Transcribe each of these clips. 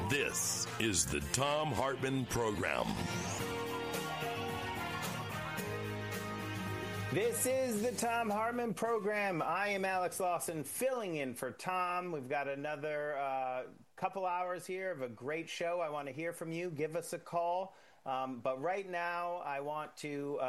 This is the Thom Hartmann Program. This is the Thom Hartmann Program. I am Alex Lawson filling in for Tom. We've got another couple hours here of a great show. I want to hear from you. Give us a call. But right now, I want to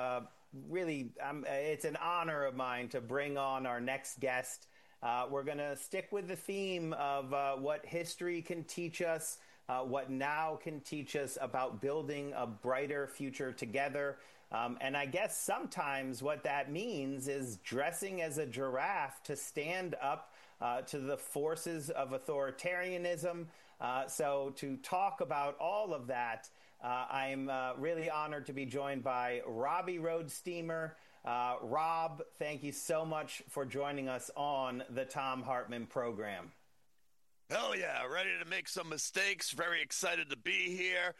it's an honor of mine to bring on our next guest. We're going to stick with the theme of what history can teach us, what now can teach us about building a brighter future together. And I guess sometimes what that means is dressing as a giraffe to stand up to the forces of authoritarianism. So to talk about all of that, I'm really honored to be joined by Robbie Roadsteamer. Rob, thank you so much for joining us on the Thom Hartmann Program. Hell yeah, ready to make some mistakes, very excited to be here,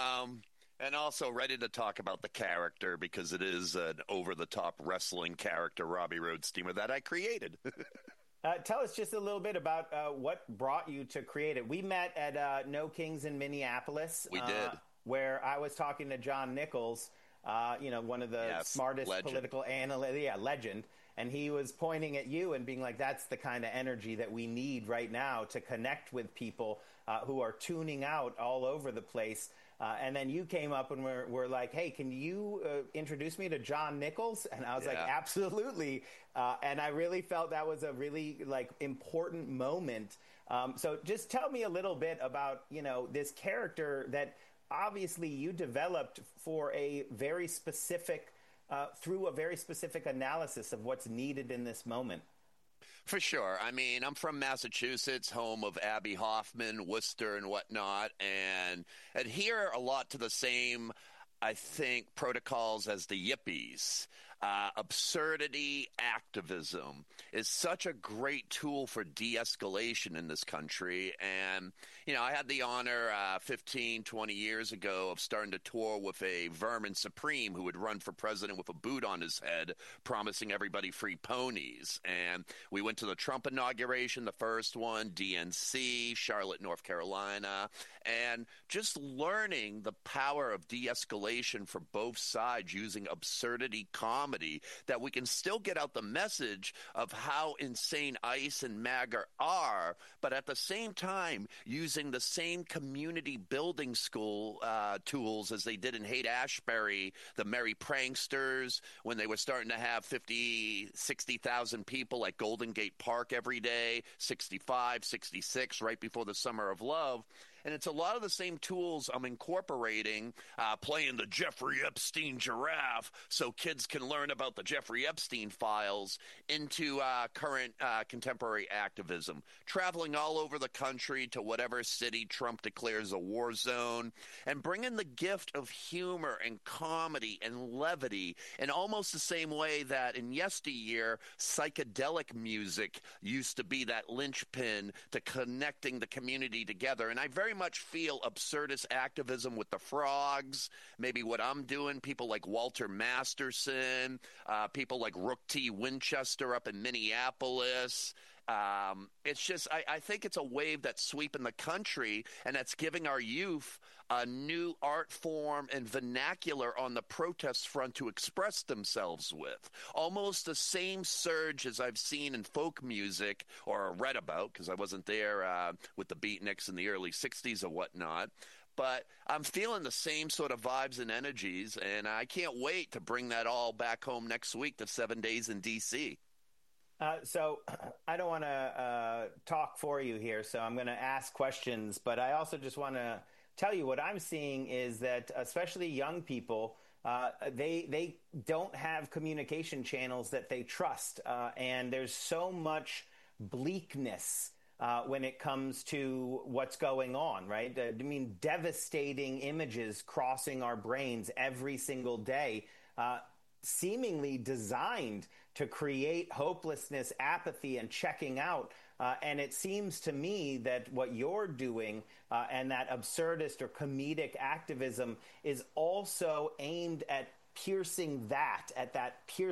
and also ready to talk about the character because it is an over-the-top wrestling character, Robbie Roadsteamer, that I created. Tell us just a little bit about what brought you to create it. We met at No Kings in Minneapolis. We did. Where I was talking to John Nichols, one of the smartest political analysts, legend. And he was pointing at you and being like, that's the kind of energy that we need right now to connect with people who are tuning out all over the place. And then you came up and were like, hey, can you introduce me to John Nichols? And I was like, absolutely. And I really felt that was a really important moment. So just tell me a little bit about, this character that obviously you developed for a very specific through a very specific analysis of what's needed in this moment. For sure. I mean, I'm from Massachusetts, home of Abbie Hoffman, Worcester, and whatnot, and adhere a lot to the same, I think, protocols as the Yippies. Absurdity activism is such a great tool for de-escalation in this country. And, I had the honor 15, 20 years ago of starting to tour with a Vermin Supreme who would run for president with a boot on his head, promising everybody free ponies. And we went to the Trump inauguration, the first one, DNC, Charlotte, North Carolina, and just learning the power of de-escalation for both sides using absurdity comedy, that we can still get out the message of how insane ICE and MAGA are, but at the same time using the same community building school tools as they did in Haight-Ashbury, the merry pranksters, when they were starting to have 50, 60,000 people at Golden Gate Park every day, 65, 66, right before the Summer of Love. And it's a lot of the same tools I'm incorporating, playing the Jeffrey Epstein giraffe so kids can learn about the Jeffrey Epstein files into current contemporary activism, traveling all over the country to whatever city Trump declares a war zone, and bringing the gift of humor and comedy and levity in almost the same way that in yesteryear, psychedelic music used to be that linchpin to connecting the community together. And I very much feel absurdist activism with the Frogs, maybe what I'm doing, people like Walter Masterson, people like Rook T. Winchester up in Minneapolis. It's just, I think it's a wave that's sweeping the country, and that's giving our youth a new art form and vernacular on the protest front to express themselves with. Almost the same surge as I've seen in folk music, or read about, because I wasn't there with the beatniks in the early 60s or whatnot. But I'm feeling the same sort of vibes and energies, and I can't wait to bring that all back home next week to 7 days in D.C. So I don't want to talk for you here, so I'm going to ask questions, but I also just want to tell you what I'm seeing is that especially young people, they don't have communication channels that they trust, and there's so much bleakness when it comes to what's going on, right? I mean, devastating images crossing our brains every single day, seemingly designed to create hopelessness, apathy, and checking out. And it seems to me that what you're doing and that absurdist or comedic activism is also aimed at piercing that, at that piercing